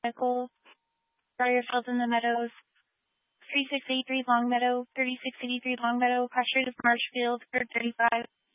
Nicole, Draw Yourselves in the Meadows, 3683 Longmeadow, 3683 Longmeadow, Cross Street of Marshfield, Third 35.